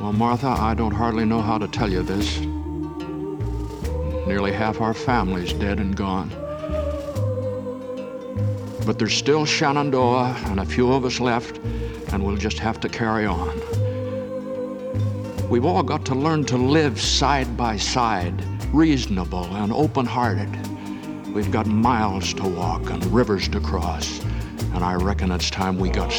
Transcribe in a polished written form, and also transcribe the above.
Well, Martha, I don't hardly know how to tell you this. Nearly half our family's dead and gone. But there's still Shenandoah and a few of us left, and we'll just have to carry on. We've all got to learn to live side by side, reasonable and open-hearted. We've got miles to walk and rivers to cross, and I reckon it's time we got